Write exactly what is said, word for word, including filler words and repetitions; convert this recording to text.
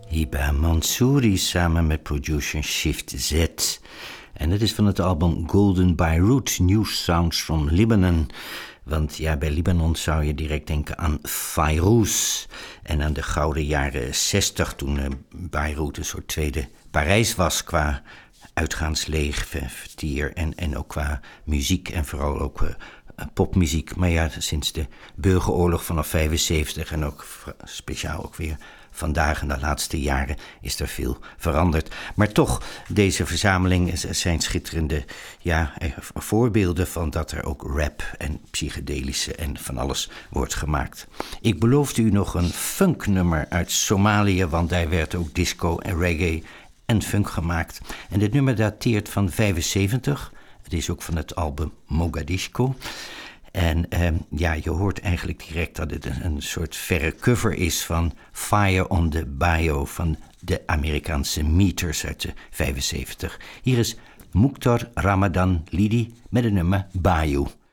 Hiba Mansouri samen met producer Shift Z. En het is van het album Golden Beirut, New Sounds from Lebanon. Want ja, bij Libanon zou je direct denken aan Fairuz. En aan de gouden jaren zestig, toen uh, Beirut een soort tweede Parijs was qua uitgaansleeftier en, en ook qua muziek en vooral ook uh, popmuziek. Maar ja, sinds de burgeroorlog vanaf vijfenzeventig en ook speciaal ook weer vandaag in de laatste jaren is er veel veranderd. Maar toch, deze verzameling zijn schitterende ja, voorbeelden van dat er ook rap en psychedelische en van alles wordt gemaakt. Ik beloofde u nog een funknummer uit Somalië, want daar werd ook disco en reggae en funk gemaakt. En dit nummer dateert van vijfenzeventig. Het is ook van het album Mogadishu. En eh, ja, je hoort eigenlijk direct dat het een, een soort verre cover is van Fire on the Bayou van de Amerikaanse Meters uit de vijfenzeventig. Hier is Mukhtar Ramadan Lidi met het nummer Bayou.